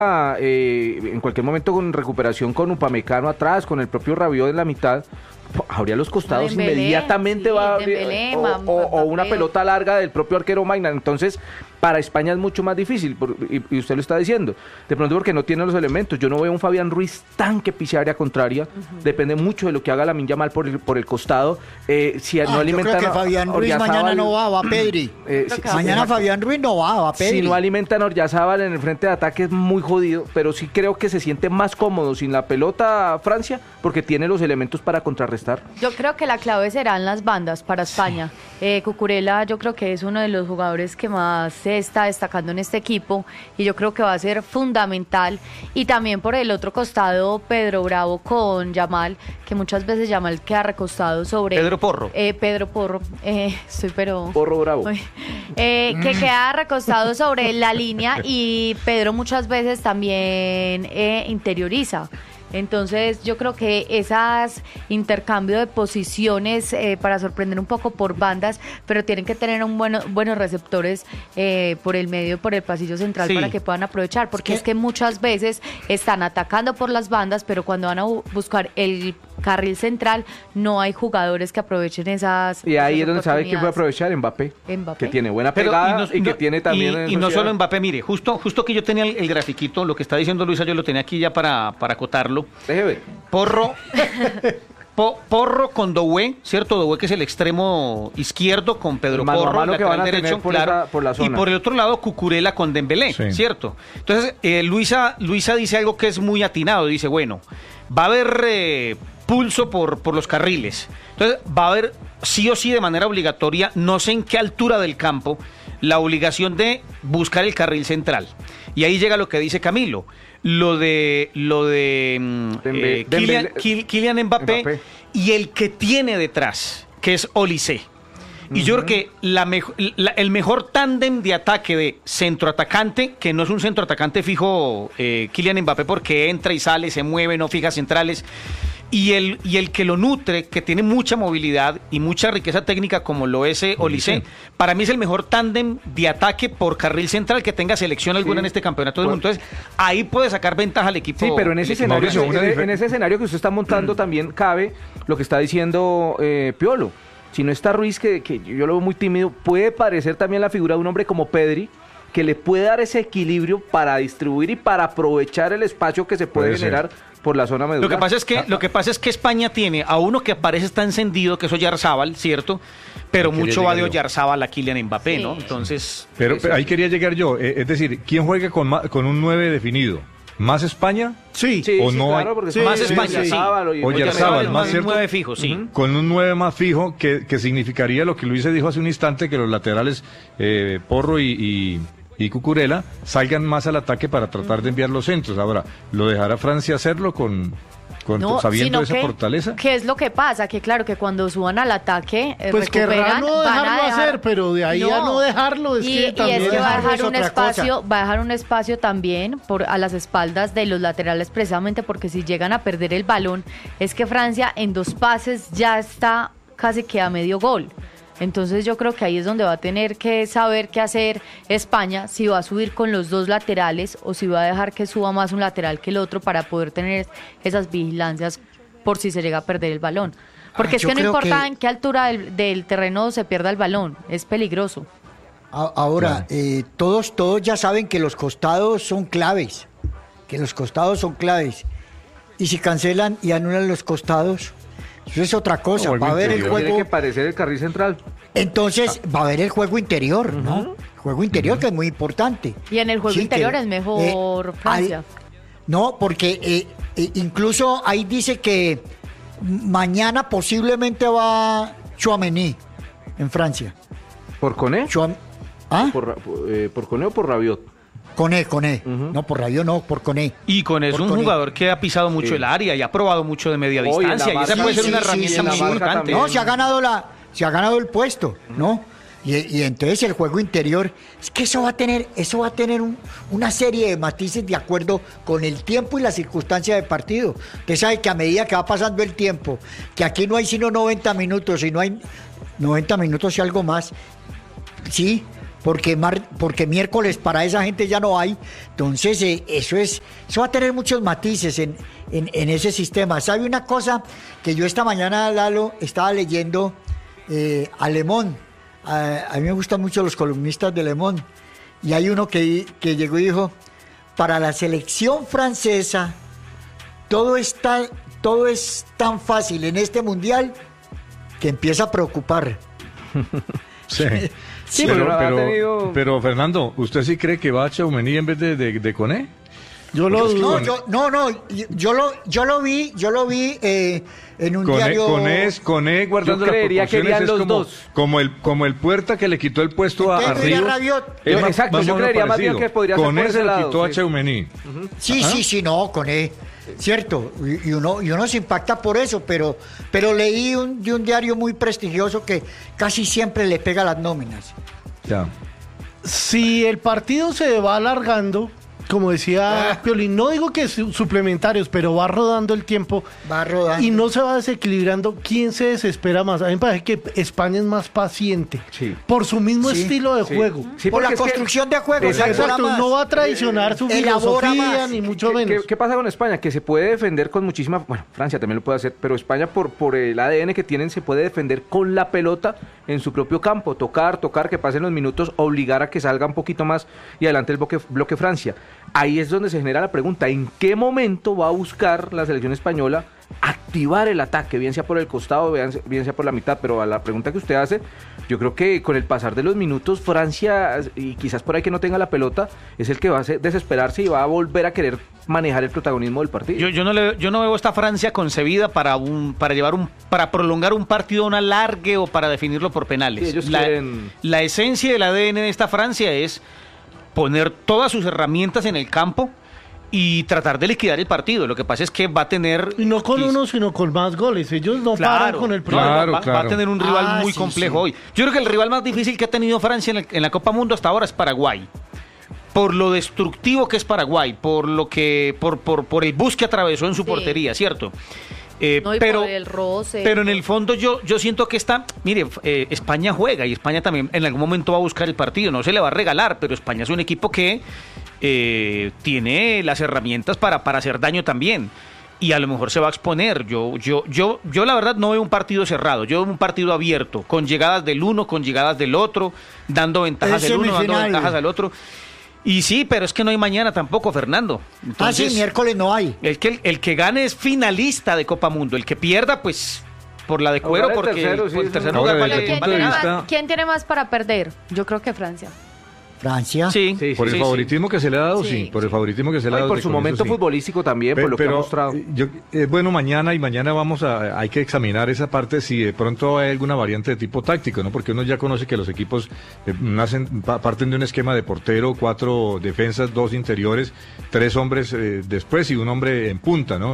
en cualquier momento con recuperación con Upamecano atrás, con el propio Rabiot en la mitad, abría los costados Dembélé, inmediatamente, sí, va a abrir, Dembélé, o una Mbappé. pelota larga del propio arquero Maignan. Entonces, para España es mucho más difícil, y usted lo está diciendo, de pronto porque no tiene los elementos. Yo no veo un Fabián Ruiz tan que pise área contraria, depende mucho de lo que haga Lamine Yamal por el costado. Si no Yo alimentan creo que Fabián a Ruiz mañana Oryazábal, no va Pedri. Mañana Fabián Ruiz no va Pedri. si no alimentan a Oryazábal en el frente de ataque es muy jodido, pero sí creo que se siente más cómodo sin la pelota Francia, porque tiene los elementos para contrarrestar. Yo creo que la clave serán las bandas para España. Cucurella yo creo que es uno de los jugadores que más se está destacando en este equipo y yo creo que va a ser fundamental. Y también por el otro costado Pedro Bravo con Yamal, que muchas veces Yamal queda recostado sobre... Pedro Porro. Pedro Porro, estoy pero... Porro Bravo. Que queda recostado sobre la línea y Pedro muchas veces también interioriza. Entonces yo creo que esas intercambio de posiciones para sorprender un poco por bandas, pero tienen que tener buenos receptores por el medio, por el pasillo central, Sí. para que puedan aprovechar, porque es que muchas veces están atacando por las bandas, pero cuando van a buscar el carril central no hay jugadores que aprovechen esas Y ahí esas es donde sabe que puede oportunidades. aprovechar Mbappé, Mbappé. que tiene buena Pero, pegada y que tiene también... y no solo Mbappé, mire, justo que yo tenía el grafiquito, lo que está diciendo Luisa, yo lo tenía aquí ya para acotarlo. Deje ver. Porro, Porro con Doué, ¿cierto? Doué, que es el extremo izquierdo, con Pedro Mano a Porro, mano que lateral van a tener derecho, por claro. por la Y zona. por el otro lado, Cucurella con Dembélé, Sí. ¿cierto? Entonces, Luisa dice algo que es muy atinado. Dice, bueno, va a haber pulso por los carriles. Entonces, va a haber sí o sí de manera obligatoria, no sé en qué altura del campo, la obligación de buscar el carril central. Y ahí llega lo que dice Camilo. Lo de Kylian Mbappé y el que tiene detrás, que es Olise. Y yo creo que el mejor tándem de ataque de centroatacante, que no es un centroatacante fijo, Kylian Mbappé, porque entra y sale, se mueve, no fija centrales, y el que lo nutre, que tiene mucha movilidad y mucha riqueza técnica, como lo es Olise, para mí es el mejor tándem de ataque por carril central que tenga selección alguna en este campeonato del mundo. Entonces, ahí puede sacar ventaja al equipo. Sí, pero en ese escenario, Mauricio, en ese escenario que usted está montando también cabe lo que está diciendo Piolo. Si no está Ruiz, que yo lo veo muy tímido, puede parecer también la figura de un hombre como Pedri, que le puede dar ese equilibrio para distribuir y para aprovechar el espacio que se puede Puede ser. generar por la zona medular. Lo que pasa es que España tiene a uno que parece está encendido, que es Oyarzábal, ¿cierto? Pero Ahí quería mucho va de llegar yo. Oyarzábal a Kylian Mbappé, Sí. ¿no? Entonces... Pero ahí quería llegar yo. Es decir, ¿quién juega con un 9 definido? ¿Más España? Sí. Sí, ¿O sí, no claro, hay- porque Sí, son más España, sí. Oyarzábal y Oyarzábal, Oyarzábal, más un cierto. 9 fijo, sí. Con un 9 más fijo, que significaría lo que Luis se dijo hace un instante, que los laterales Porro y Cucurella salgan más al ataque para tratar de enviar los centros. Ahora, ¿lo dejará Francia hacerlo sabiendo sino esa fortaleza? ¿Qué es lo que pasa? Que claro, que cuando suban al ataque, Pues recuperan, querrá no van a dejarlo dejar- hacer, pero de ahí a no dejarlo es que también y es que va a dejarlo dejar es un otra espacio, cosa. va a dejar un espacio también a las espaldas de los laterales, precisamente porque si llegan a perder el balón, es que Francia en 2 pases ya está casi que a medio gol. Entonces yo creo que ahí es donde va a tener que saber qué hacer España, si va a subir con los 2 laterales o si va a dejar que suba más un lateral que el otro para poder tener esas vigilancias por si se llega a perder el balón. Porque es yo que no creo importa que- en qué altura del terreno se pierda el balón, es peligroso. Ahora, todos ya saben que los costados son claves, y si cancelan y anulan los costados, eso es otra cosa. No, Va a haber el interior. Tiene que juego, parecer el carril central. entonces va a haber el juego interior, ¿no? El juego interior que es muy importante. Y en el juego Sí, interior que, es mejor Francia. No, porque incluso ahí dice que mañana posiblemente va Tchouaméni en Francia. ¿Por Coné? ¿Ah? ¿Por Coné o por Rabiot? Coné. No, por Rabiot no, por Coné. Y con eso Por un Coné. jugador que ha pisado mucho Sí. el área y ha probado mucho de media Oye, la distancia. Y esa marca- puede ser una sí, herramienta sí, muy sí. importante. También. No, se ha ganado el puesto, ¿no? Y entonces el juego interior, es que eso va a tener una serie de matices de acuerdo con el tiempo y la circunstancia del partido. Usted sabe que a medida que va pasando el tiempo, que aquí no hay sino 90 minutos, y no hay 90 minutos y algo más, sí, porque miércoles para esa gente ya no hay. Entonces, eso va a tener muchos matices en ese sistema. ¿Sabe una cosa? Que yo esta mañana, Lalo, estaba leyendo a Le Monde. A mí me gustan mucho los columnistas de Le Monde. Y hay uno que llegó y dijo, para la selección francesa, todo es tan fácil en este mundial que empieza a preocupar. Sí. Sí, pero Fernando, ¿usted sí cree que va a Tchouaméni en vez de Koné? Yo lo vi en un diario. Koné guardando las proporciones, los es dos. como el Puerta que le quitó el puesto a Ríos. Exacto, yo creería más bien que podría ser Koné por ese se lo lado, quitó a sí. Tchouaméni. Sí, no, Koné. Cierto, y uno se impacta por eso, pero leí de un diario muy prestigioso que casi siempre le pega las nóminas. Ya. Si el partido se va alargando, como decía Piolín, no digo que suplementarios, pero va rodando el tiempo. Va rodando. Y no se va desequilibrando. ¿Quién se desespera más? A mí me parece que España es más paciente. Sí. Por su mismo Sí, estilo de sí. juego. Sí, por la porque es que- construcción de juego. Exacto, no va a traicionar su elabora filosofía, más. ni mucho menos. ¿Qué pasa con España? Que se puede defender con muchísima... Bueno, Francia también lo puede hacer, pero España por el ADN que tienen se puede defender con la pelota en su propio campo. Tocar, que pasen los minutos, obligar a que salga un poquito más y adelante el bloque Francia. Ahí es donde se genera la pregunta, ¿en qué momento va a buscar la selección española activar el ataque, bien sea por el costado, bien sea por la mitad? Pero a la pregunta que usted hace, yo creo que con el pasar de los minutos, Francia, y quizás por ahí que no tenga la pelota, es el que va a desesperarse y va a volver a querer manejar el protagonismo del partido. Yo no veo esta Francia concebida para prolongar un partido a una largue o para definirlo por penales. Sí, ellos quieren... La esencia del ADN de esta Francia es poner todas sus herramientas en el campo y tratar de liquidar el partido. Lo que pasa es que va a tener... Y no con uno, sino con más goles. Ellos no paran con el primero. Va a tener un rival muy complejo hoy. Yo creo que el rival más difícil que ha tenido Francia en la Copa Mundo hasta ahora es Paraguay. Por lo destructivo que es Paraguay, por el bus que atravesó en su portería, ¿cierto? No, y por el roce. Pero en el fondo yo siento que España juega y España también en algún momento va a buscar el partido, no se le va a regalar, pero España es un equipo que tiene las herramientas para hacer daño también y a lo mejor se va a exponer. Yo la verdad no veo un partido cerrado, yo veo un partido abierto, con llegadas del uno, con llegadas del otro, dando ventajas del uno, dando ventajas al otro. Y sí, pero es que no hay mañana tampoco, Fernando. Entonces, miércoles no hay. El que gane es finalista de Copa Mundo. El que pierda, pues, por la de cuero, Ahora el porque tercero, sí, el sí. tercer Ahora, lugar desde vale, el punto de vista- ¿Quién tiene más para perder? Yo creo que Francia. Francia. Sí, Por el favoritismo que se le ha dado, Sí. por el favoritismo que se le ha Ay, dado. por su momento futbolístico también, por lo que ha mostrado. Bueno, mañana hay que examinar esa parte si de pronto hay alguna variante de tipo táctico, ¿no? Porque uno ya conoce que los equipos parten de un esquema de portero, 4 defensas, 2 interiores, 3 hombres después y un hombre en punta, ¿no?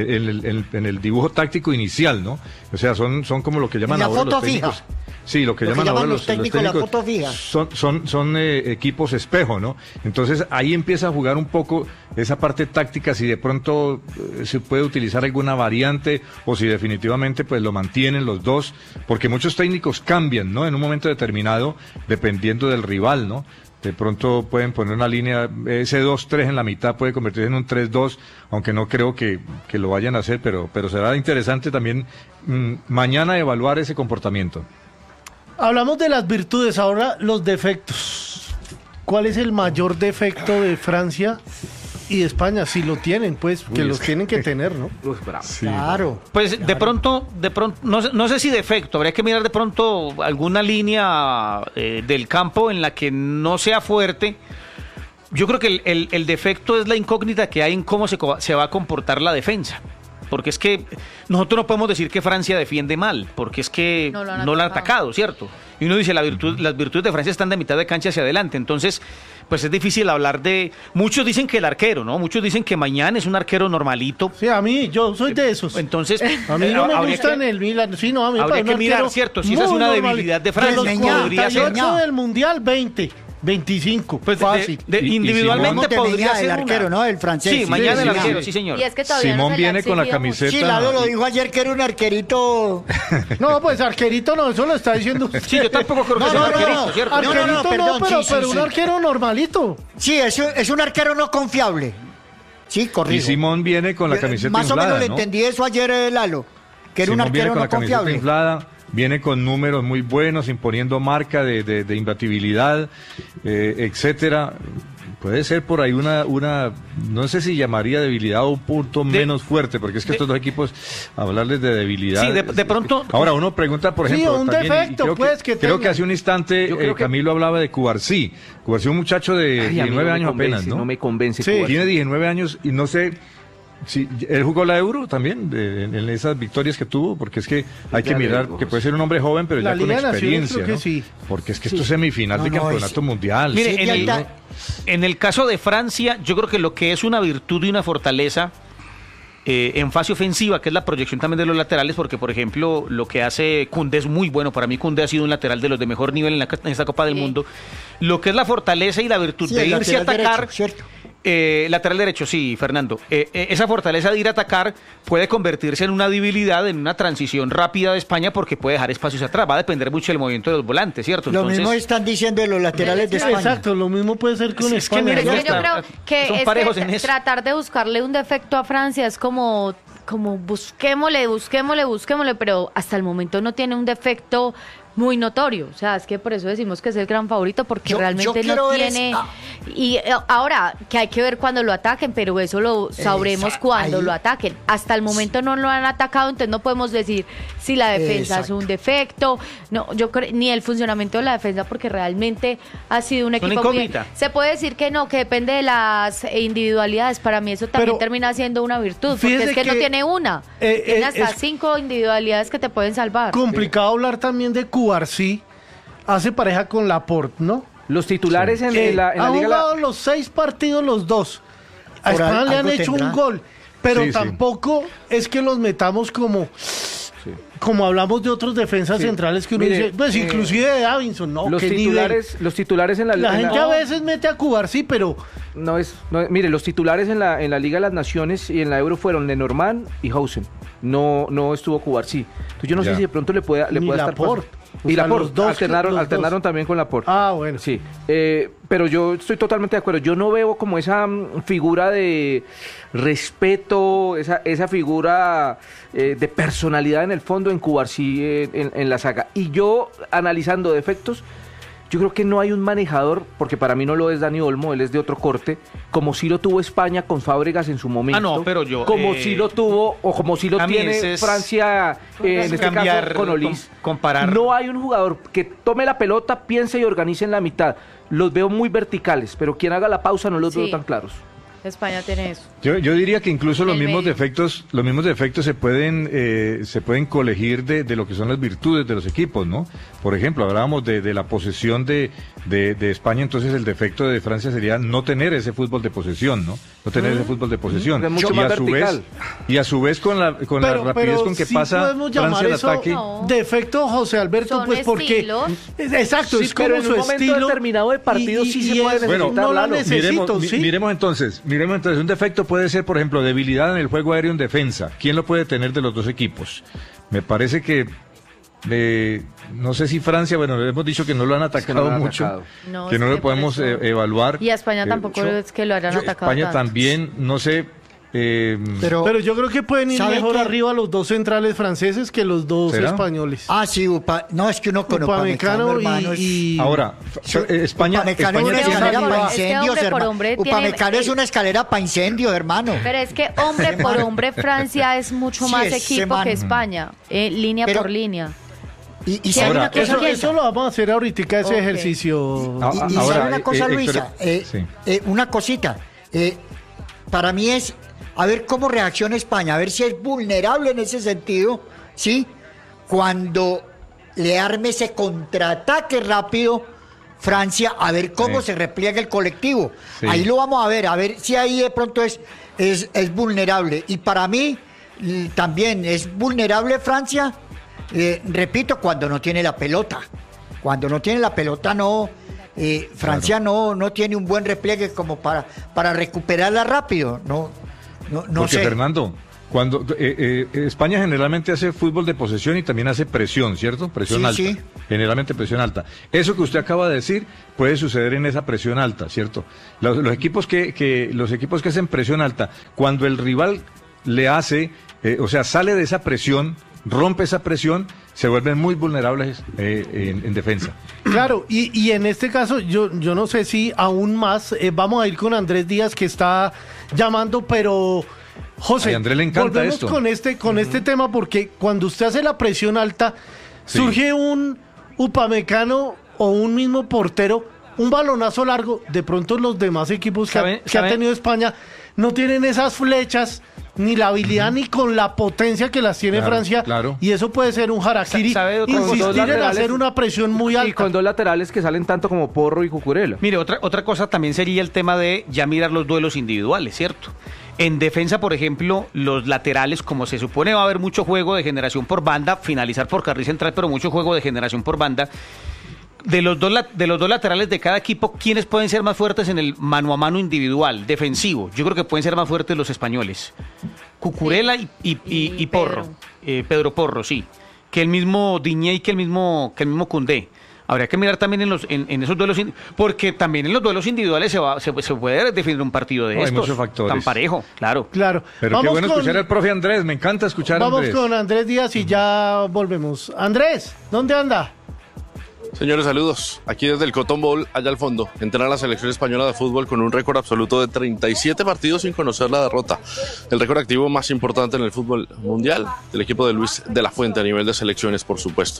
En el dibujo táctico inicial, ¿no? O sea, son como lo que llaman La ahora foto los técnicos. fija. Sí, lo que llaman ahora los técnicos la foto fija. son equipos espejo, ¿no? Entonces ahí empieza a jugar un poco esa parte táctica, si de pronto se puede utilizar alguna variante o si definitivamente pues lo mantienen los dos, porque muchos técnicos cambian, ¿no? En un momento determinado, dependiendo del rival, ¿no? De pronto pueden poner una línea, ese 2-3 en la mitad puede convertirse en un 3-2, aunque no creo que lo vayan a hacer, pero será interesante también mañana evaluar ese comportamiento. Hablamos de las virtudes, ahora los defectos. ¿Cuál es el mayor defecto de Francia y de España? Si lo tienen, pues, que los tienen que tener, ¿no? Bravo. Sí. Claro. Pues de pronto, no sé si defecto, habría que mirar de pronto alguna línea del campo en la que no sea fuerte. Yo creo que el defecto es la incógnita que hay en cómo se va a comportar la defensa. Porque es que nosotros no podemos decir que Francia defiende mal, porque es que no la han atacado, ¿cierto? Y uno dice, las virtudes de Francia están de mitad de cancha hacia adelante, entonces pues es difícil hablar de... Muchos dicen que el arquero, ¿no? Muchos dicen que Mañán es un arquero normalito. Sí, yo soy de esos. Entonces, A mí no me habría gusta que- en el Milan. Sí, no, a mí me habría parece que un mirar, arquero ¿cierto? Si esa es muy una normal. debilidad de Francia, De los Meñá, podría ser. 48 del Mundial, 20. 25, Pues fácil. individualmente Simón podría tenía ser el arquero, ¿no? El francés. Sí, mañana el sí, arquero, sí. sí, señor. Y es que todavía Simón no se le ha viene con la exigido mucho. camiseta. Sí, Lalo lo dijo ayer que era un arquerito. No, pues arquerito no, eso lo está diciendo usted. Sí, yo tampoco creo que No, sea un no, no, arquerito, no. ¿cierto? Arquerito no, perdón, pero, sí, pero sí, un sí. arquero normalito. Sí, es un arquero no confiable. Sí, Y corrijo. Simón viene con la camiseta Más inflada, o menos le ¿no? entendí eso ayer, Lalo. Que era un Simón viene arquero con no la camiseta confiable. inflada, viene con números muy buenos, imponiendo marca de imbatibilidad, etcétera. Puede ser por ahí no sé si llamaría debilidad o un punto menos fuerte, porque es que estos dos equipos, hablarles de debilidad. Sí, de pronto. Ahora uno pregunta, por Sí, ejemplo, un también, y defecto, creo pues, que creo tenga. que hace un instante Yo creo que- Camilo hablaba de Cubarsí. Cubarsí, un muchacho de Ay, a mí 19 me años convence, apenas, ¿no? No me convence. Sí. Cubarsí. Tiene 19 años y no sé. Sí, él jugó la Euro también, en esas victorias que tuvo, porque es que hay que Ya mirar luego. que puede ser un hombre joven, pero La ya con Liga de Naciones experiencia, creo que ¿no? sí. Porque es que esto es semifinal de No, no, campeonato es- mundial. Mire, Sí, en el caso de Francia, yo creo que lo que es una virtud y una fortaleza en fase ofensiva, que es la proyección también de los laterales, porque por ejemplo lo que hace Koundé es muy bueno, para mí Koundé ha sido un lateral de los de mejor nivel en esta Copa del Sí. Mundo, lo que es la fortaleza y la virtud Sí, de el irse a lateral atacar, derecho, cierto. lateral derecho, sí, Fernando, esa fortaleza de ir a atacar puede convertirse en una debilidad en una transición rápida de España porque puede dejar espacios atrás, va a depender mucho del movimiento de los volantes, ¿cierto? Lo Entonces, mismo están diciendo de los laterales de Sí, España. Exacto, lo mismo puede ser con Es que España. mire, Pero ¿no? es que yo está- creo que son es parejos que en eso. tratar de buscarle un defecto a Francia es como busquémosle, pero hasta el momento no tiene un defecto muy notorio. O sea, es que por eso decimos que es el gran favorito, porque Yo realmente quiero no ver tiene... es- Y ahora, que hay que ver cuando lo ataquen, pero eso lo sabremos Exacto, cuando ahí- lo ataquen. Hasta el momento no lo han atacado, entonces no podemos decir si la defensa Exacto. es un defecto, no, yo creo, ni el funcionamiento de la defensa, porque realmente ha sido un Es una equipo muy... incógnita. Se puede decir que no, que depende de las individualidades. Para mí eso también Pero, termina siendo una virtud, porque fíjese es que no que, tiene una. Tiene hasta es 5 individualidades que te pueden salvar. Complicado hablar también de Cubarsí. Hace pareja con Laporte, ¿no? Los titulares en la ha Liga... jugado los 6 partidos los dos. A Por España le han algo hecho tendrá. un gol, pero Sí, sí. tampoco es que los metamos como hablamos de otros defensas Sí. centrales que uno Mire, dice, pues inclusive de Davinson, ¿no? los ¿Qué nivel? titulares en la La en gente a veces mete a Cubarsí, pero mire, los titulares en la Liga de las Naciones y en la Euro fueron Lenormand y Hausen. No estuvo Cubarsí. Entonces yo no Ya. sé si de pronto le pueda Ni estar Laporte. pasando. O Y sea, Laporte, los dos- alternaron los dos. también con Laporte. Ah, bueno. Sí, pero yo estoy totalmente de acuerdo. Yo no veo como esa figura de respeto, esa figura de personalidad en el fondo en Cubarsí en la saga. Y yo, analizando defectos, yo creo que no hay un manejador, porque para mí no lo es Dani Olmo, él es de otro corte, como sí lo tuvo España con Fábregas en su momento. no, pero yo, Como sí lo tuvo, o como sí lo a mí tiene ese es- Francia, en este cambiar, caso con Olís. comparar. No hay un jugador que tome la pelota, piense y organice en la mitad. Los veo muy verticales, pero quien haga la pausa no los Sí. veo tan claros. España tiene eso. Yo diría que incluso los En el mismos medio. defectos se pueden colegir de lo que son las virtudes de los equipos, ¿no? Por ejemplo, hablábamos de la posesión de España, entonces el defecto de Francia sería no tener ese fútbol de posesión, ¿no? No tener ese fútbol de posesión. Es mucho y más a su vez, vertical. y a su vez con la rapidez con que sí pasa podemos llamar Francia al eso ataque. No. defecto, José Alberto, Son pues porque estilos. exacto, Sí, es pero como en su un momento estilo determinado de partido sí se puede es- necesitar, no la Lalo. necesito, ¿sí? Miremos entonces, un defecto puede ser, por ejemplo, debilidad en el juego aéreo en defensa. ¿Quién lo puede tener de los dos equipos? Me parece que no sé si Francia, bueno, hemos dicho que no lo han atacado lo han mucho, atacado. No, que es no que lo podemos por eso- evaluar. Y a España tampoco yo- es que lo hayan atacado España tanto. también, no sé. Pero yo creo que pueden ir ¿sabe mejor qué? arriba los dos centrales franceses que los dos ¿Será? españoles. Sí, no, es que uno con Upamecano Upamecano, hermano, y Ahora, España, Upamecano es una España escalera tiene- para es que incendios, hombre por hermano. hombre tiene- Upamecano es una escalera para incendios, hermano. Pero es que hombre por hombre Francia es mucho Sí, más ese equipo man. que España, línea Pero- por línea. Y Sí, sabe ahora, una cosa, eso, Piensa. eso lo vamos a hacer ahorita, ese Ok. ejercicio. y ahora, sabe una cosa, Héctor, Luisa, sí. una cosita. Para mí es a ver cómo reacciona España, a ver si es vulnerable en ese sentido, ¿sí? Cuando le arme ese contraataque rápido Francia, a ver cómo Sí. se repliega el colectivo. Sí. Ahí lo vamos a ver si ahí de pronto es vulnerable. Y para mí también es vulnerable Francia, repito, cuando no tiene la pelota. Cuando no tiene la pelota no Francia no tiene un buen repliegue como para recuperarla rápido. No Porque, sé. Fernando, cuando España generalmente hace fútbol de posesión y también hace presión, ¿cierto? Presión Sí, alta. sí. Generalmente presión alta. Eso que usted acaba de decir puede suceder en esa presión alta, ¿cierto? Los equipos que hacen presión alta, cuando el rival le hace, sale de esa presión, rompe esa presión, se vuelven muy vulnerables en defensa. Claro, y en este caso yo no sé si aún más vamos a ir con Andrés Díaz, que está llamando, pero José, a Andrés le encanta volvemos esto. con este tema, porque cuando usted hace la presión alta, Sí. surge un upamecano o un mismo portero, un balonazo largo. De pronto los demás equipos que ha tenido España no tienen esas flechas, ni la habilidad ni con la potencia que las tiene Francia, y eso puede ser un harakiri, insistir en hacer una presión muy alta. Y con dos laterales que salen tanto como Porro y Cucurella. Mire, otra cosa también sería el tema de ya mirar los duelos individuales, ¿cierto? En defensa, por ejemplo, los laterales, como se supone va a haber mucho juego de generación por banda, finalizar por carril central, pero mucho juego de generación por banda. De los dos laterales de cada equipo, ¿quiénes pueden ser más fuertes en el mano a mano individual, defensivo? Yo creo que pueden ser más fuertes los españoles. Cucurella y Porro. Pedro Porro, sí. Que el mismo Diñé y que el mismo Koundé. Habría que mirar también en esos duelos, porque también en los duelos individuales se puede definir un partido de Hay estos. muchos factores. Tan parejo, claro. Claro. Pero qué bueno escuchar al profe Andrés, me encanta escuchar a Andrés. Vamos con Andrés Díaz y ya volvemos. Andrés, ¿dónde anda? Señores, saludos. Aquí desde el Cotton Bowl, allá al fondo, entrena la selección española de fútbol con un récord absoluto de 37 partidos sin conocer la derrota. El récord activo más importante en el fútbol mundial, del equipo de Luis de la Fuente a nivel de selecciones, por supuesto.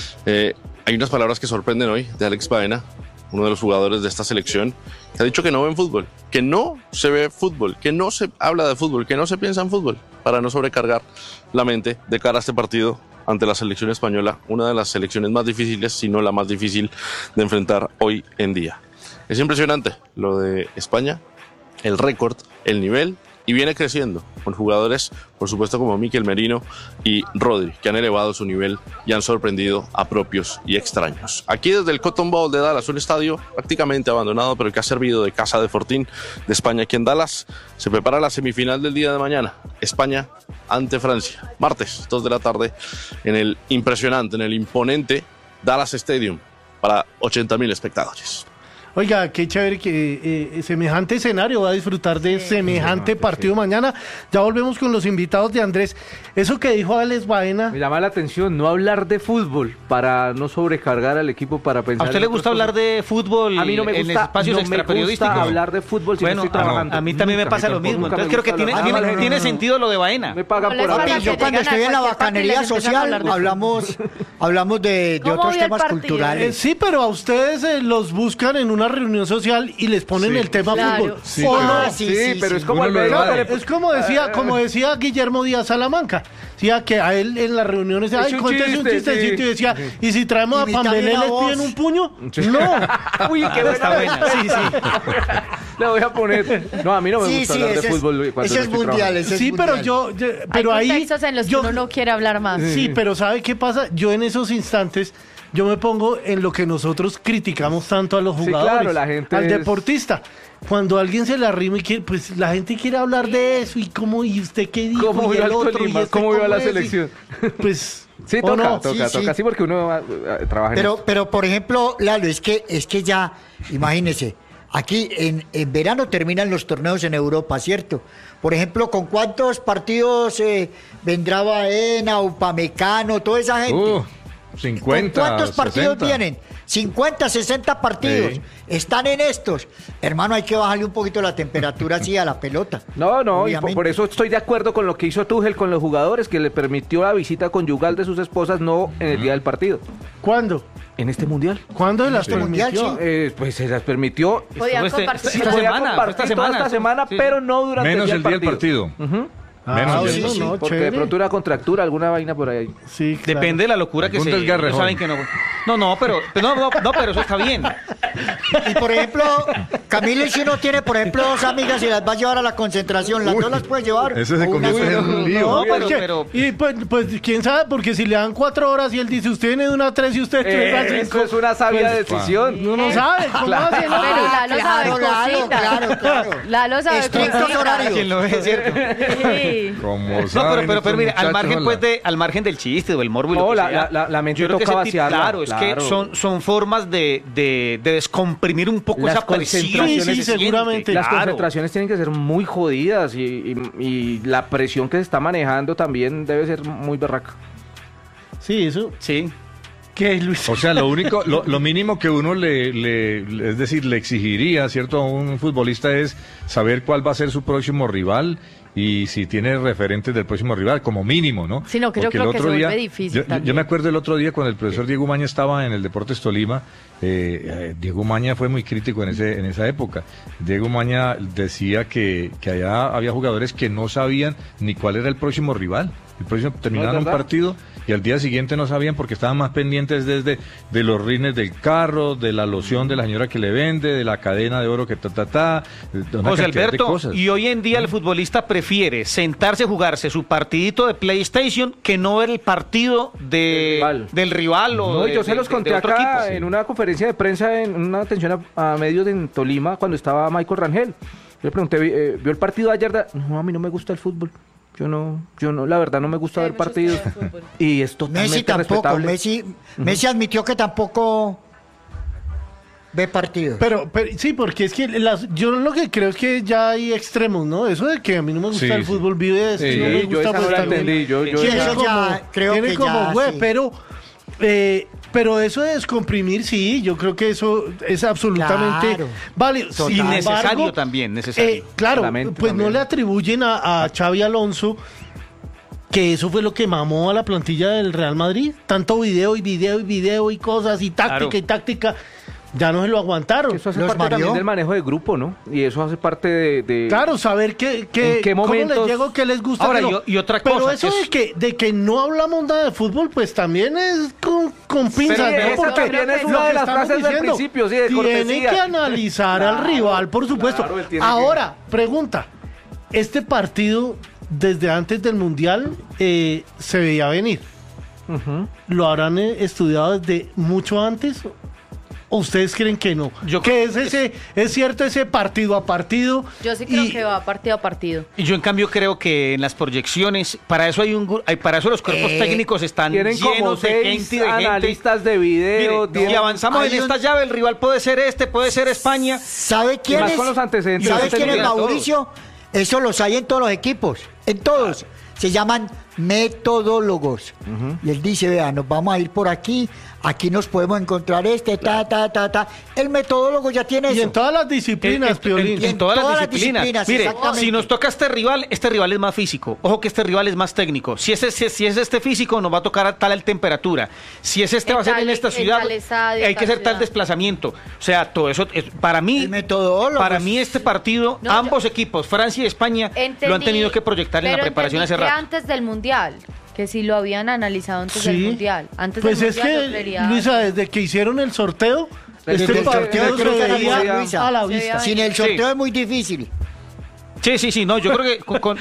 Hay unas palabras que sorprenden hoy de Alex Baena, uno de los jugadores de esta selección, que ha dicho que no ven fútbol, que no se ve fútbol, que no se habla de fútbol, que no se piensa en fútbol, para no sobrecargar la mente de cara a este partido ante la selección española, una de las selecciones más difíciles, si no la más difícil de enfrentar hoy en día. Es impresionante lo de España, el récord, el nivel, y viene creciendo con jugadores, por supuesto, como Mikel Merino y Rodri, que han elevado su nivel y han sorprendido a propios y extraños. Aquí desde el Cotton Bowl de Dallas, un estadio prácticamente abandonado, pero que ha servido de casa de fortín de España aquí en Dallas, se prepara la semifinal del día de mañana. España ante Francia, martes, 2 de la tarde, en el impresionante, en el imponente Dallas Stadium, para 80.000 espectadores. Oiga, qué chévere que semejante escenario va a disfrutar de semejante partido mañana. Ya volvemos con los invitados de Andrés. Eso que dijo Alex Baena. Me llama la atención no hablar de fútbol para no sobrecargar al equipo, para pensar. ¿A usted le gusta hablar de fútbol a mí no me gusta, en espacios extraperiodísticos? No me gusta hablar de fútbol si no estoy trabajando. A mí también me pasa lo mismo. Entonces creo que tiene sentido lo de Baena. Me pagan por Papi, yo cuando estoy en la bacanería social hablamos de otros temas culturales. Sí, pero a ustedes los buscan en una reunión social y les ponen el tema fútbol. Sí, ¿O pero, no? Sí, pero es como Uno el lo medio. evade. Es como decía Guillermo Díaz Salamanca. Decía que a él en las reuniones, ay, cuéntese un chistecito, y decía, ¿y si traemos a Pambelé les piden un puño? No. Uy, qué Está buena. Sí. Le voy a poner. No, a mí no me gusta hablar de fútbol. Ese es mundial, Sí, pero pero hay ahí contextos en los que uno no quiere hablar más. Sí, pero ¿sabe qué pasa? Yo en esos instantes, yo me pongo en lo que nosotros criticamos tanto a los jugadores, claro, la gente al es- deportista. Cuando alguien se le arrima y quiere, pues la gente quiere hablar de eso y cómo, y usted qué dijo, ¿Cómo y vio el al otro, Tolima? y este ¿Cómo vio a la es, y- selección? Pues, Sí, ¿o no? toca, sí, porque uno trabaja en esto. Pero por ejemplo, Lalo, es que ya, imagínese, aquí en verano terminan los torneos en Europa, ¿cierto? Por ejemplo, ¿con cuántos partidos vendrá Baena, Upamecano, toda esa gente? 50, ¿Con cuántos partidos 60? vienen? 50, 60 partidos. Sí. Están en estos. Hermano, hay que bajarle un poquito la temperatura así a la pelota. No, y Obviamente. por eso estoy de acuerdo con lo que hizo Tuchel con los jugadores, que le permitió la visita conyugal de sus esposas, no en el día del partido. ¿Cuándo? En este mundial. ¿Cuándo se las este mundial, permitió? sí. Pues se las permitió. Podían Estuvo compartir. Sí, esta podía semana, compartir esta toda esta semana, sí. pero no durante Menos el día del partido. Ujú. Menos sí, porque de pronto una contractura, alguna vaina por ahí. Sí, claro. Depende de la locura que se... desgarrejón. Saben que no... No, pero eso está bien. Y por ejemplo, Camilo, si uno tiene, por ejemplo, dos amigas y las va a llevar a la concentración, ¿las dos las puede llevar? Ese se ¿O una convierte en sola? un lío. No, pero- y pues quién sabe, porque si le dan 4 horas y él dice, usted viene de una 3 y usted viene de una 5. Eso es una sabia decisión. No lo sabe, ¿cómo hace? No? Pero Lalo sabe cositas. Claro. Lalo sabe Estrictos cositas. horarios. ¿Quién lo ve, cierto? Sí. Como No, saben pero estos mire, al margen, muchachos, pues, al margen del chiste o el morbo y lo No, que la sea, mente yo creo que toca ese tipo- vaciarla, claro, es que claro. son formas de descomprimir un poco Las esa presión. concentraciones, que se siente, seguramente. Las claro. concentraciones tienen que ser muy jodidas y la presión que se está manejando también debe ser muy berraca. Sí, eso. Sí. ¿Qué es, Luis? O sea, lo mínimo que uno es decir, le exigiría, ¿cierto?, a un futbolista es saber cuál va a ser su próximo rival y si tiene referentes del próximo rival, como mínimo, ¿no? Sino que yo Porque creo el que otro se día, vuelve difícil yo también. me acuerdo el otro día cuando el profesor Diego Umaña estaba en el Deportes Tolima, Diego Umaña fue muy crítico en esa época. Diego Umaña decía que allá había jugadores que no sabían ni cuál era el próximo rival. El próximo terminaban un ¿verdad? partido y al día siguiente no sabían porque estaban más pendientes de los rines del carro, de la loción de la señora que le vende, de la cadena de oro que de una José cantidad de Alberto, cosas. y hoy en día el futbolista prefiere sentarse a jugarse su partidito de PlayStation que no ver el partido del rival o No, de, yo se los de conté otro acá equipo. en una conferencia de prensa, en una atención a medios en Tolima, cuando estaba Michael Rangel. Yo le pregunté, ¿vio el partido de ayer? No, a mí no me gusta el fútbol. Yo no, la verdad no me gusta ver partidos. Y es totalmente Messi tampoco, respetable. Messi admitió que tampoco ve partidos. Pero sí, porque es que yo lo que creo es que ya hay extremos, ¿no? Eso de que a mí no me gusta Sí, el sí. fútbol, vive de esto, Sí, no me yo gusta, esa no pues la también entendí, yo Sí, tiene eso como, ya creo tiene que como ya, güey, sí. pero eso de descomprimir, sí, yo creo que eso es absolutamente Claro. vale. Sin Y necesario embargo, también, necesario. claro, Claramente pues no también. le atribuyen a Xavi Alonso que eso fue lo que mamó a la plantilla del Real Madrid. Tanto video y cosas y táctica Claro. y táctica. Ya no se lo aguantaron. Eso hace Los parte mareó. también del manejo de grupo, ¿no? Y eso hace parte de Claro, saber ¿En qué cómo les momentos? llego, qué les gusta. Ahora, qué no. y otra Pero cosa, eso de que no hablamos nada de fútbol, pues también es con pinzas, Pero ¿no? esa Porque también es lo una que de las estamos frases del principio, sí, de tiene cortesía. que analizar al rival, por supuesto. Claro, él tiene Ahora, pregunta, ¿este partido desde antes del Mundial se veía venir? ¿Lo habrán estudiado desde mucho antes? ¿O ustedes creen que no? Yo que creo es cierto ese partido a partido. Yo sí creo y- que va partido a partido. Y yo en cambio creo que en las proyecciones, para eso para eso los cuerpos técnicos están tienen como llenos de 6 gente y de gente. analistas de video. Mire, si avanzamos en esta llave, el rival puede ser puede ser España. ¿Sabe quién más es? con los antecedentes ¿Sabe que quién es tenía todos. Mauricio? Eso los hay en todos los equipos, en todos. Se llaman metodólogos. Y él dice, vea, nos vamos a ir por aquí nos podemos encontrar ta. El metodólogo ya tiene Y eso. en todas las disciplinas, Piolín. En todas las todas las disciplinas. disciplinas, Mire, exactamente. si nos toca este rival es más físico. Ojo que este rival es más técnico. Si es este físico, nos va a tocar a tal temperatura. Si es En va a ser tal- en esta en ciudad, tal estadio, hay que tal hacer tal ciudad. desplazamiento. O sea, todo eso, para mí, El metodólogo. para mí este partido, No, ambos equipos, Francia y España, lo han tenido que proyectar en la pero preparación hace entendí que rato. antes del Mundial, que si lo habían analizado antes del Sí. Mundial. Antes Pues del es Mundial yo que, creería- Luisa, desde que hicieron el sorteo, Desde este el sorteo partido yo creo que se veía Luisa. a la Se veía vista. Sin el sorteo Sí. es muy difícil. Sí, no, yo creo que con...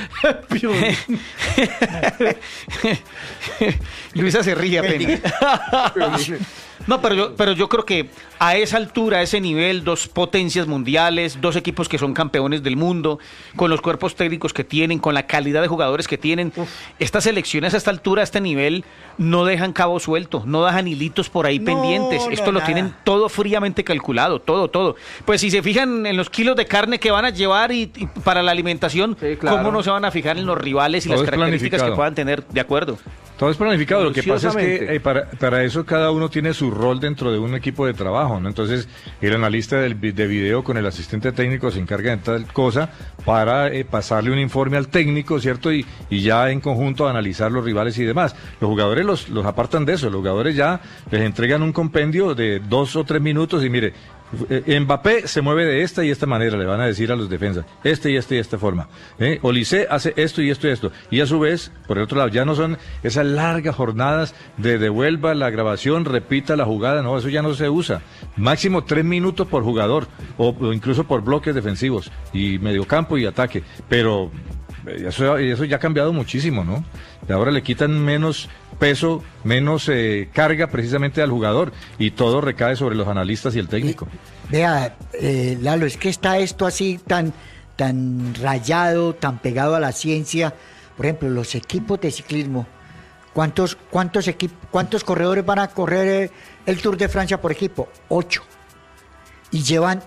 Luisa se ríe apenas. No, pero yo creo que a esa altura, a ese nivel, dos potencias mundiales, dos equipos que son campeones del mundo, con los cuerpos técnicos que tienen, con la calidad de jugadores que tienen, estas selecciones a esta altura, a este nivel, no dejan cabo suelto, no dejan hilitos por ahí No, pendientes. no, Esto lo nada. tienen todo fríamente calculado, todo. Pues si se fijan en los kilos de carne que van a llevar y para la alimentación, Sí, claro. ¿cómo no se van a fijar en los rivales y Todo las es características que planificado. puedan tener? De acuerdo. Todo es planificado. Lo que pasa es que Minuciosamente. para eso cada uno tiene su rol dentro de un equipo de trabajo, ¿no? Entonces, el analista de video con el asistente técnico se encarga de tal cosa para pasarle un informe al técnico, ¿cierto? Y ya en conjunto analizar los rivales y demás. Los jugadores los apartan de eso. Los jugadores ya les entregan un compendio de 2 o 3 minutos y mire, Mbappé se mueve de esta y esta manera, le van a decir a los defensas, y esta forma. Olise hace esto y esto y esto. Y a su vez, por el otro lado, ya no son esas largas jornadas de devuelva la grabación, repita la jugada, no, eso ya no se usa. Máximo 3 minutos por jugador, o incluso por bloques defensivos, y mediocampo y ataque. Pero eso ya ha cambiado muchísimo, ¿no? Y ahora le quitan menos peso, menos carga precisamente al jugador, y todo recae sobre los analistas y el técnico. Vea, Lalo, es que está esto así tan rayado, tan pegado a la ciencia. Por ejemplo, los equipos de ciclismo, ¿cuántos corredores van a correr el Tour de Francia por equipo? 8. Y llevan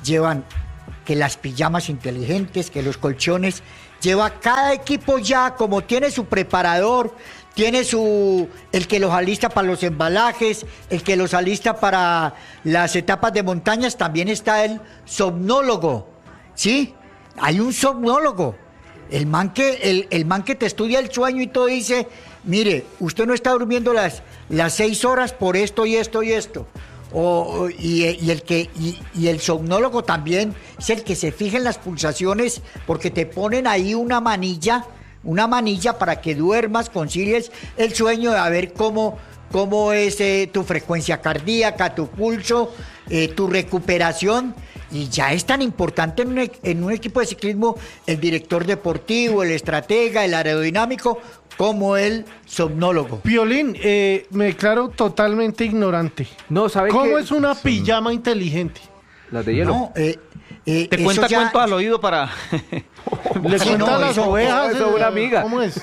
que las pijamas inteligentes, que los colchones, lleva cada equipo ya, como tiene su preparador, tiene el que los alista para los embalajes, el que los alista para las etapas de montañas, también está el somnólogo, ¿sí? Hay un somnólogo, el man que te estudia el sueño y todo, dice, mire, usted no está durmiendo las 6 horas por esto y esto y esto. Y el somnólogo también es el que se fija en las pulsaciones, porque te ponen ahí una manilla para que duermas, concilies el sueño, a ver cómo es tu frecuencia cardíaca, tu pulso, tu recuperación. Y ya es tan importante en un equipo de ciclismo el director deportivo, el estratega, el aerodinámico, como el somnólogo. Piolín, me declaro totalmente ignorante. No, ¿sabe ¿Cómo qué? es una pijama inteligente? Las de hielo. No, Te cuenta cuentos al oído para... Le cuenta las ovejas. eso es una amiga. ¿Cómo es?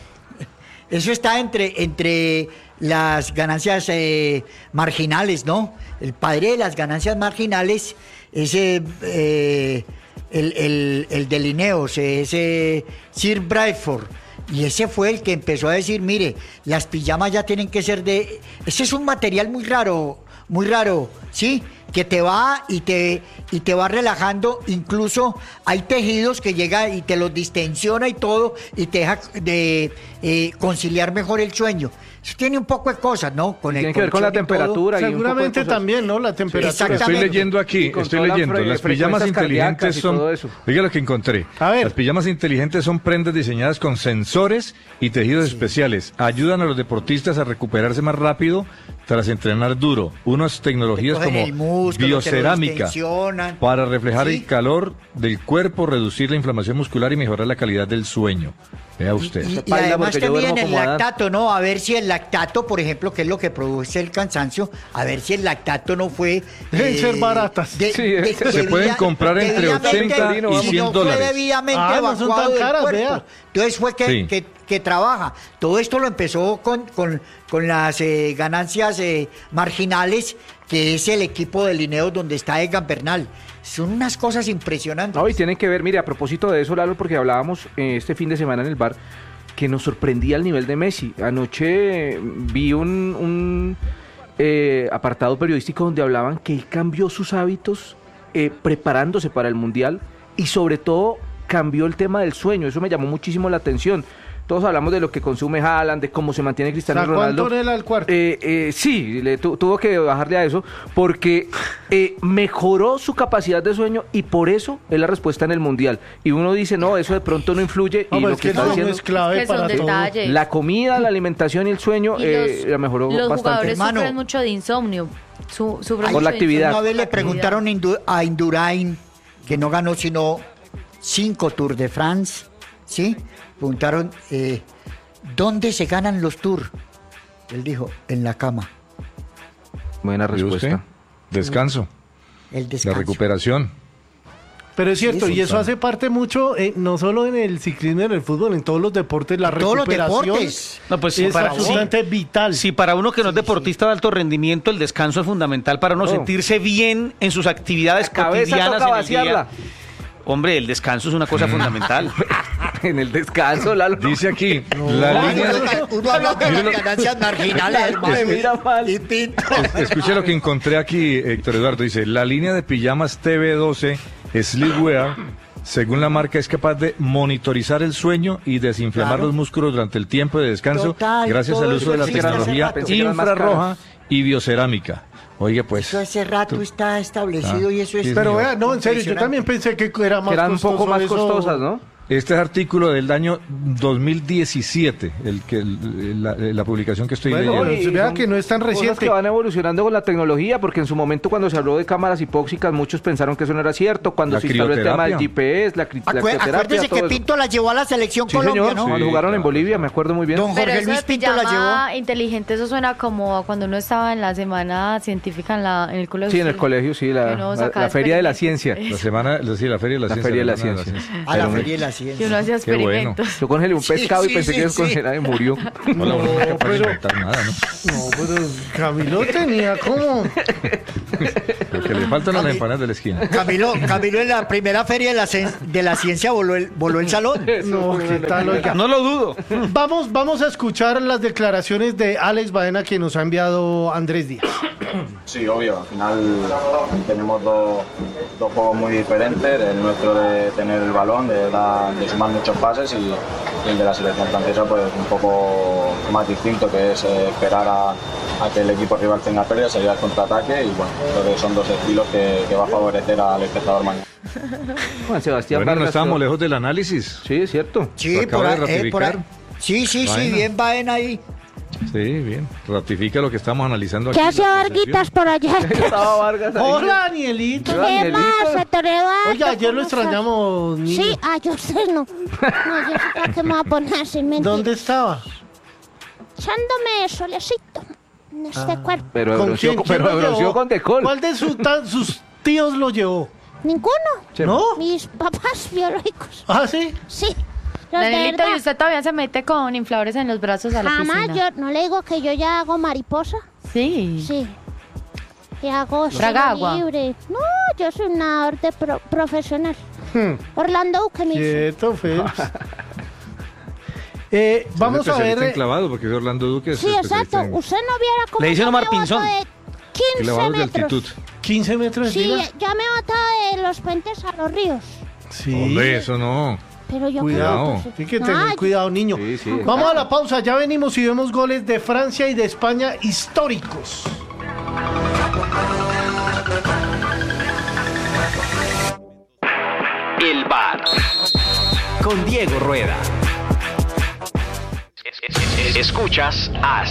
Eso está entre las ganancias marginales, ¿no? El padre de las ganancias marginales es el de Lineos, ese Sir Bradford. Y ese fue el que empezó a decir, mire, las pijamas ya tienen que ser de... Ese es un material muy raro, ¿sí? Que te va y te va relajando. Incluso hay tejidos que llega y te los distensiona y todo, y te deja de conciliar mejor el sueño. Eso tiene un poco de cosas, ¿no? Tiene que ver con la temperatura. Seguramente también, ¿no? La temperatura. Estoy leyendo aquí, las pijamas inteligentes son... Oiga lo que encontré. A ver. Las pijamas inteligentes son prendas diseñadas con sensores y tejidos especiales. Ayudan a los deportistas a recuperarse más rápido tras entrenar duro. Unas tecnologías como biocerámica para reflejar el calor del cuerpo, reducir la inflamación muscular y mejorar la calidad del sueño. Vea usted. Y además también el lactato, ¿no? A ver si el lactato, por ejemplo, que es lo que produce el cansancio, a ver si el lactato no fue... Deben ser baratas. Se pueden comprar entre 80 y $100. No fue debidamente no son evacuado tan caras, del cuerpo. vea. Entonces fue que trabaja. Todo esto lo empezó con las ganancias marginales, que es el equipo de Lineos donde está Egan Bernal. Son unas cosas impresionantes. No, y tienen que ver, mire, a propósito de eso, Lalo, porque hablábamos este fin de semana en el bar, que nos sorprendía el nivel de Messi. Anoche vi un apartado periodístico donde hablaban que él cambió sus hábitos preparándose para el Mundial, y sobre todo cambió el tema del sueño. Eso me llamó muchísimo la atención. Todos hablamos de lo que consume Haaland, de cómo se mantiene Cristiano Ronaldo. ¿Cuánto era el cuarto? Sí, tuvo que bajarle a eso, porque mejoró su capacidad de sueño, y por eso es la respuesta en el Mundial. Y uno dice, no, eso de pronto no influye. No, y pero lo es que está haciendo es clave que son para todo. detalles. la comida, la alimentación y el sueño la mejoró los bastante. jugadores Hermano. sufren mucho de insomnio. Sufren Por la mucho de actividad. Una vez le La preguntaron a Indurain, que no ganó sino 5 Tours de France, ¿sí? Preguntaron, ¿dónde se ganan los Tours? Él dijo, en la cama. Buena ¿Y usted? respuesta. Descanso, El la descanso. recuperación. Pero es cierto, Sí, y eso hace parte mucho, no solo en el ciclismo, en el fútbol, en todos los deportes, la Todos los recuperación deportes. No, pues es absolutamente vital. Si para uno que no es deportista de alto rendimiento, el descanso es fundamental para uno No. sentirse bien en sus actividades La cabeza cotidianas toca en el día. vaciarla. Hombre, el descanso es una cosa fundamental. En el descanso, Lalo. Dice aquí, la línea... Uno habla de las ganancias marginales, hermano. Mira mal. Y pinto. Escuche lo que encontré aquí, Héctor Eduardo. Dice, la línea de pijamas TV12 Sleepwear, según la marca, es capaz de monitorizar el sueño y desinflamar Claro. los músculos durante el tiempo de descanso, Total, gracias todo al eso uso de la existe hace tecnología rato. Pensé que eran más infrarroja caras. y biocerámica. Oye, pues. Eso hace rato está establecido y eso es. Pero vea, no, en serio, yo también pensé que era más eran un poco más eso. costosas, ¿no? Este es artículo del año 2017, la publicación que estoy Bueno, leyendo. vea que no es tan Cosas reciente. que van evolucionando con la tecnología, porque en su momento cuando se habló de cámaras hipóxicas, muchos pensaron que eso no era cierto. Cuando La se instaló el tema del crioterapia. GPS, la crioterapia, Acuérdese que todo eso. Pinto la llevó a la selección Sí, Colombia, señor, ¿no? cuando Sí, jugaron en claro. Bolivia, me acuerdo muy bien. Don Pero Jorge eso Luis de Pinto la pijama llevó. inteligente, eso suena como a cuando uno estaba en la semana científica en el colegio. Sí, en el colegio, sí, la, Que uno la- sacaba la feria de la experimentos. ciencia. La semana, sí, la feria de la La ciencia. feria de la semana ciencia. A la Pero Feria de la Que Ciencia. uno hacía Qué bueno. experimentos. Yo congelé un Sí, pescado y sí, pensé sí, que descongelaba y murió. No, la única capaz de pero- inventar nada, ¿no? No, pero Camilo tenía como... Lo que le faltan a las empanadas de la esquina. Camilo en la primera feria de la ciencia voló el salón. No, ¿qué tal, oiga? No lo dudo. Vamos a escuchar las declaraciones de Alex Baena que nos ha enviado Andrés Díaz. Sí, obvio. Al final tenemos dos juegos muy diferentes. El nuestro de tener el balón, de sumar muchos pases y el de la selección francesa pues un poco más distinto, que es esperar a que el equipo rival tenga pérdida, salir al contraataque y bueno, creo que son dos estilos que va a favorecer al espectador mañana. Juan Sebastián Bueno, no Vargas, estábamos creo- lejos del análisis. Sí, es cierto. Sí, Lo acaba de ratificar. Sí, Baena. bien Baena ahí. Sí, bien. Ratifica lo que estamos analizando aquí. ¿Qué hace la Varguitas por allá? Estaba Vargas ahí. Hola, Danielito. Hola, ¿Qué Danielito. más? Se te levanta, Oiga, ayer lo ¿cómo estás? extrañamos, niño. Sí, yo sé, no. No, yo sé para qué me voy a poner sin mentir. ¿Dónde estaba? Echándome solecito en este cuerpo. Pero ¿Con ebroció, quién? pero ¿Quién lo ebroció llevó? con Decol. ¿Cuál de sus tíos lo llevó? Ninguno. ¿No? Mis papás biológicos. ¿Ah, sí? Sí. Los de Danielito, verdad. ¿y usted todavía se mete con infladores en los brazos a la Jamás, piscina? yo no le digo que yo ya hago mariposa. Sí. Sí. Y hago ¿Traga estilo agua? libre. No, yo soy un nadador profesional. Orlando Duque me hizo. Quieto, Félix. Vamos a Especialista ver. en clavado, porque es Orlando Duque. es Sí, especialista exacto. en Usted no viera cómo Le dicen yo Omar me boto Pinzón. de 15 clavados de metros. altitud. 15 metros de Sí, tira. ya me he botado de los puentes a los ríos. Sí. Hombre, eso no. Pero yo Cuidado. creo Tiene que tener cuidado, niño. Sí, sí. Vamos a la pausa. Ya venimos y vemos goles de Francia y de España históricos. El bar con Diego Rueda. Escuchas AS.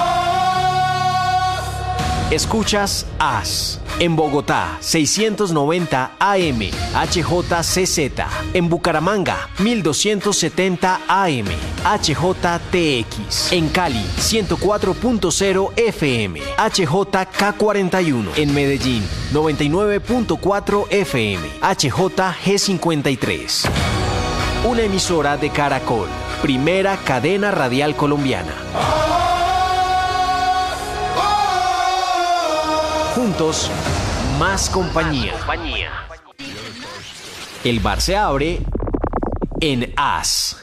Escuchas AS. En Bogotá, 690 AM, HJCZ. En Bucaramanga, 1270 AM, HJTX. En Cali, 104.0 FM, HJK41. En Medellín, 99.4 FM, HJG53. Una emisora de Caracol, primera cadena radial colombiana. Juntos, más compañía. El bar se abre en AS.